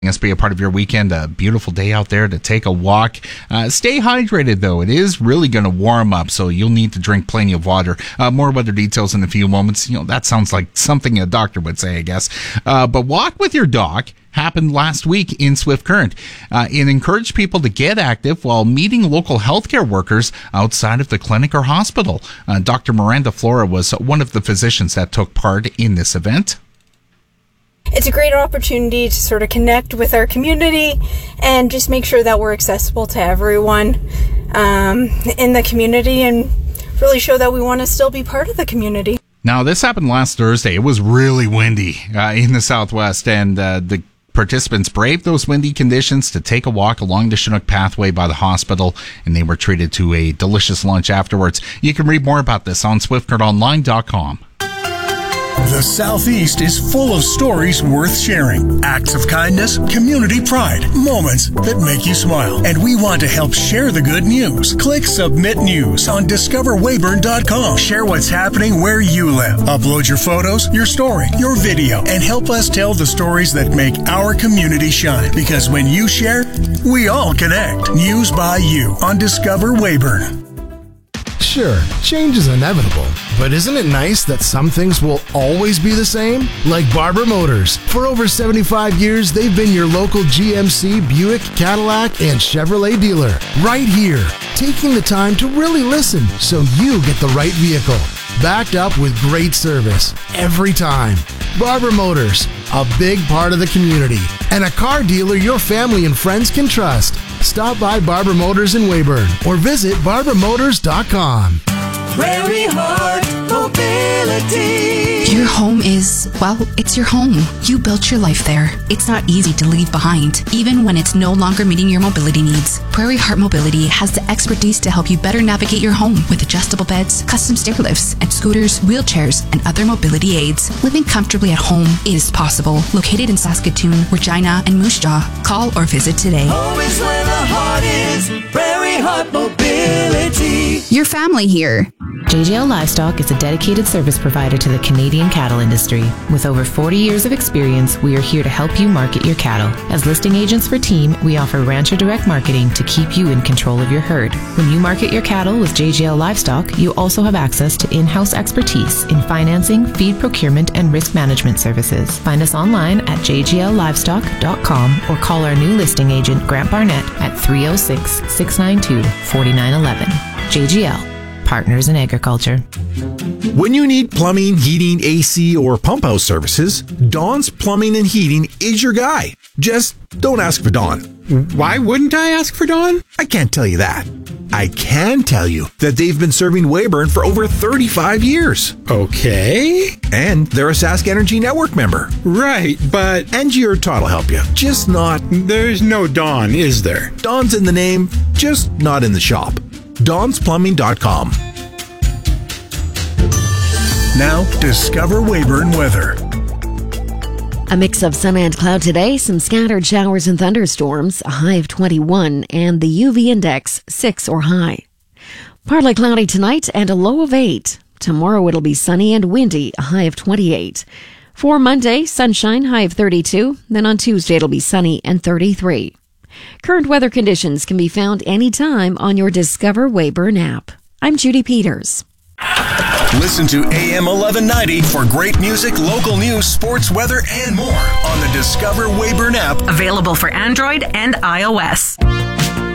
Let's be a part of your weekend. A beautiful day out there to take a walk. Stay hydrated, though. It is really going to warm up, so you'll need to drink plenty of water. More weather details in a few moments. That sounds like something a doctor would say, I guess. But walk with your dog happened last week in Swift Current. It encouraged people to get active while meeting local healthcare workers outside of the clinic or hospital. Dr. Miranda Flora was one of the physicians that took part in this event. It's a great opportunity to sort of connect with our community and just make sure that we're accessible to everyone in the community and really show that we want to still be part of the community. Now, this happened last Thursday. It was really windy in the Southwest, and the participants braved those windy conditions to take a walk along the Chinook pathway by the hospital, and they were treated to a delicious lunch afterwards. You can read more about this on swiftcurrentonline.com. The Southeast is full of stories worth sharing. Acts of kindness, community pride, moments that make you smile. And we want to help share the good news. Click Submit News on discoverweyburn.com. Share what's happening where you live. Upload your photos, your story, your video, and help us tell the stories that make our community shine. Because when you share, we all connect. News by you on Discover Weyburn. Sure, change is inevitable, but isn't it nice that some things will always be the same? Like Barber Motors. For over 75 years, they've been your local GMC, Buick, Cadillac, and Chevrolet dealer. Right here, taking the time to really listen so you get the right vehicle. Backed up with great service every time. Barber Motors, a big part of the community, and a car dealer your family and friends can trust. Stop by Barber Motors in Weyburn or visit barbermotors.com. Prairie Heart Mobility. Your home is, well, it's your home. You built your life there. It's not easy to leave behind, even when it's no longer meeting your mobility needs. Prairie Heart Mobility has the expertise to help you better navigate your home with adjustable beds, custom stair lifts, and scooters, wheelchairs, and other mobility aids. Living comfortably at home is possible. Located in Saskatoon, Regina, and Moose Jaw. Call or visit today. Home is where the heart is. Prairie Heart Mobility. Your family here. JGL Livestock is a dedicated service provider to the Canadian cattle industry. With over 40 years of experience, we are here to help you market your cattle. As listing agents for Team, we offer Rancher Direct Marketing to keep you in control of your herd. When you market your cattle with JGL Livestock, you also have access to in-house expertise in financing, feed procurement, and risk management services. Find us online at jgllivestock.com or call our new listing agent, Grant Barnett, at 306-692-4911. JGL. Partners in Agriculture. When you need plumbing, heating, AC, or pump house services, Don's Plumbing and Heating is your guy. Just don't ask for Don. Why wouldn't I ask for Don? I can't tell you that. I can tell you that they've been serving Weyburn for over 35 years. Okay. And they're a Sask Energy Network member. Right, but... Angie or Todd will help you. Just not... There's no Don, is there? Don's in the name, just not in the shop. Don'sPlumbing.com. Now, Discover Weyburn weather. A mix of sun and cloud today, some scattered showers and thunderstorms, a high of 21, and the UV index 6 or high. Partly cloudy tonight and a low of 8. Tomorrow it'll be sunny and windy, a high of 28. For Monday, sunshine, high of 32. Then on Tuesday it'll be sunny and 33. Current weather conditions can be found anytime on your Discover Weyburn app. I'm Judy Peters. Listen to AM 1190 for great music, local news, sports, weather, and more on the Discover Weyburn app. Available for Android and iOS.